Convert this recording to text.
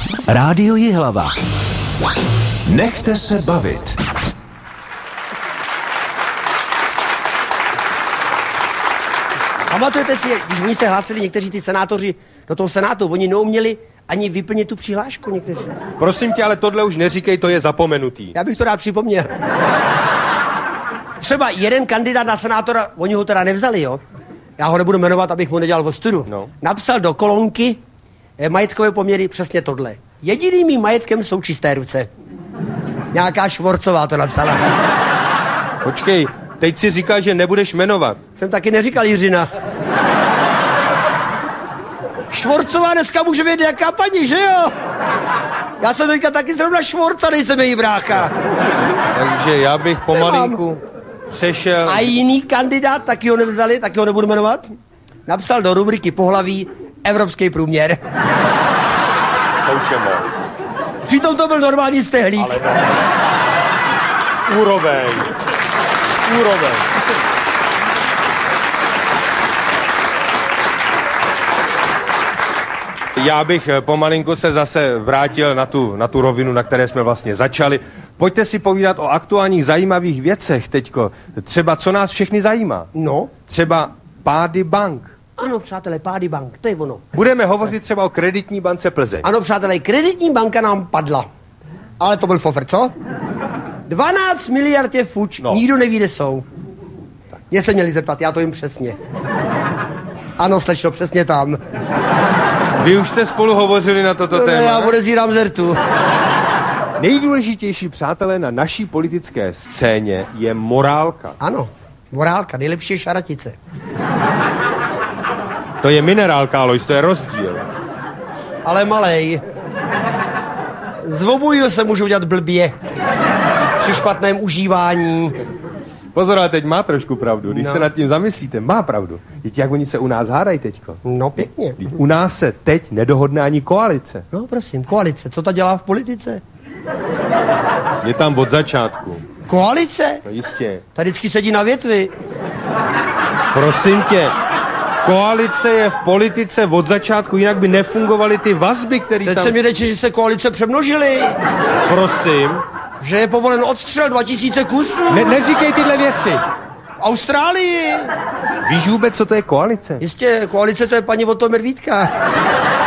Rádio Jihlava. Nechte se bavit. Pamatujete si, když oni se hlásili někteří ty senátoři do toho senátu, oni neuměli ani vyplnit tu přihlášku někteří. Prosím tě, ale tohle už neříkej, to je zapomenutý. Já bych to rád připomněl. Třeba jeden kandidát na senátora, oni ho teda nevzali, jo? Já ho nebudu jmenovat, abych mu nedělal ostudu. No. Napsal do kolonky majetkové poměry přesně tohle. Jediným mým majetkem jsou čisté ruce. Nějaká Švorcová to napsala. Počkej, teď si říkal, že nebudeš jmenovat. Jsem taky neříkal Jiřina. Švorcová dneska může být jaká paní, že jo? Já jsem teďka taky zrovna Švorca, nejsem její brácha. Takže já bych pomalinku přešel. A jiný kandidát, taky ho nevzali, taky ho nebudu jmenovat, napsal do rubriky pohlaví evropský průměr. To už je moc. Přitom to byl normální stehlík. Ale úroveň. Já bych pomalinku se zase vrátil na tu rovinu, na které jsme vlastně začali. Pojďte si povídat o aktuálních zajímavých věcech teďko. Třeba co nás všechny zajímá. No? Třeba pády bank. Ano, přátelé, pády bank, to je ono. Budeme hovořit třeba o Kreditní bance Plzeň. Ano, přátelé, Kreditní banka nám padla. Ale to byl fofr, co? 12 miliard je fuč, no. Nikdo neví, kde jsou. Mě se měli zeptat, já to jim přesně. Ano, slečno, přesně tam. Vy už jste spolu hovořili na toto téma? Já podezírám Zertu. Nejdůležitější, přátelé, na naší politické scéně je morálka. Ano, morálka, nejlepší je šaratice. To je minerálka, Alois, to je rozdíl. Ale malej. Z obojího se můžu dělat blbě. Při špatném užívání. Pozor, ale teď má trošku pravdu. Když se nad tím zamyslíte, má pravdu. Víte, jak oni se u nás hádají teďko? No pěkně. U nás se teď nedohodne ani koalice. No prosím, koalice. Co ta dělá v politice? Je tam od začátku. Koalice? No jistě. Tady vždycky sedí na větvi. Prosím tě, koalice je v politice od začátku, jinak by nefungovaly ty vazby, které tam... Teď se mi řeči, že se koalice přemnožily. Prosím. Že je povolen odstřel 2000 kusů. Neříkej tyhle věci. V Austrálii. Víš vůbec, co to je koalice? Jistě, koalice to je paní od toho Medvídka.